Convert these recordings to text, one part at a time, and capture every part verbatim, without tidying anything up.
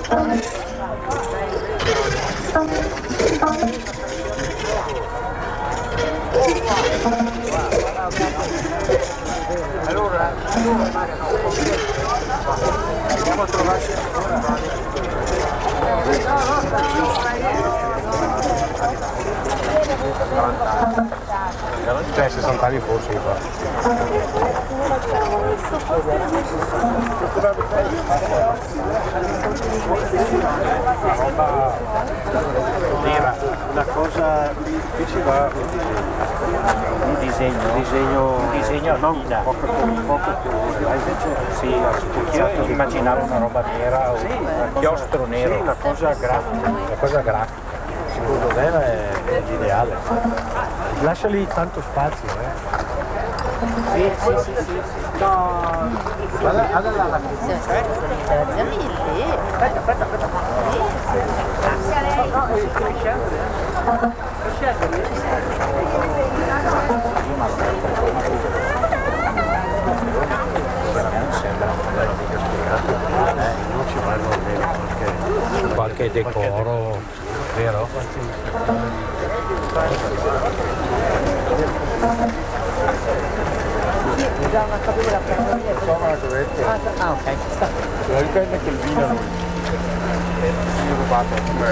Allora, andiamo a trovarci cioè sessanta anni forse qua. Una cosa qui ci va un disegno, un disegno, un disegno non poco più, poco più, invece sì, io immaginavo una roba nera o sì, un chiostro nero, sì, una cosa grafica, una cosa grafica. Secondo me è, è l'ideale. Lasciali tanto spazio, eh. Sì, sì, sì, sì. No, guarda, guarda la la Installazioni lì. Aspetta, aspetta, aspetta. No, devi scendere. Devi scendere. Sembra un bello mica spiegato. Eh, non ci vanno bene qualche, qualche decoro, vero? Già una capella la famiglia. Ah, ok, ci sta. La dipende che il vino non è rubato come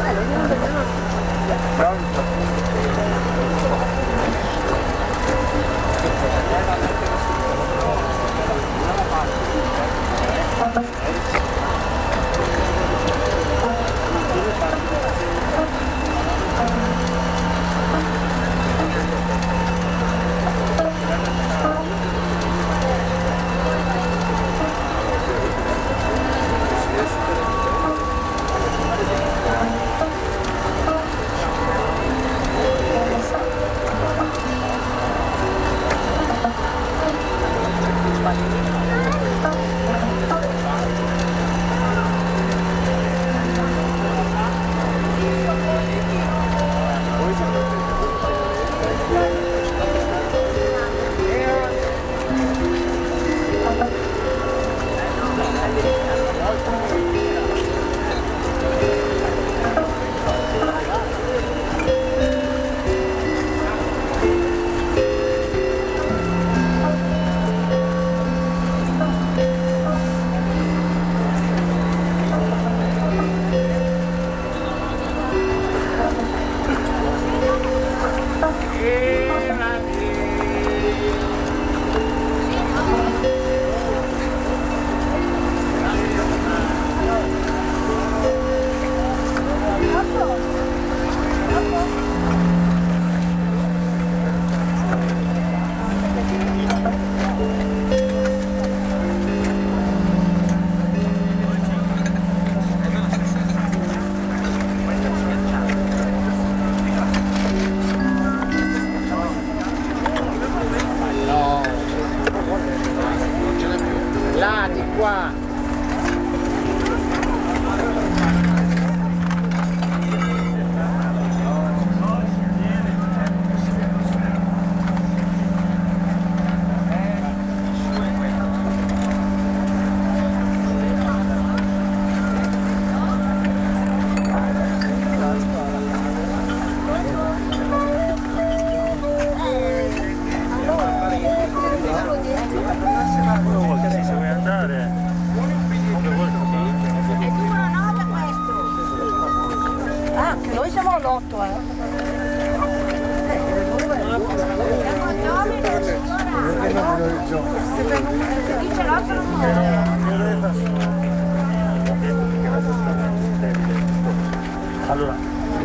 allora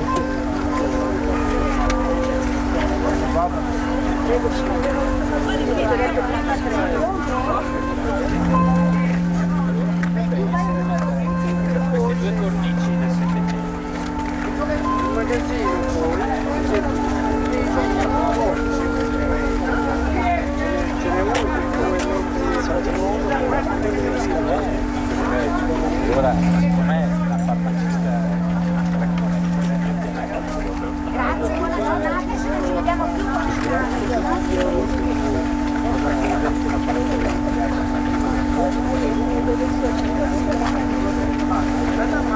due cornici del settecento il magazzino poi ce n'è uno ora com'è la farmacista Grazie, buona giornata, se non ci vediamo più con la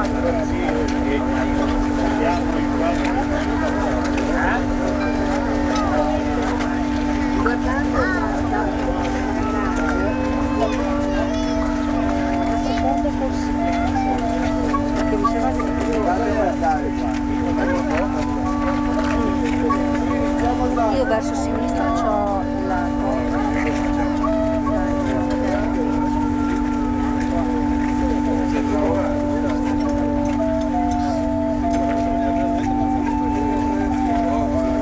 destra c'ho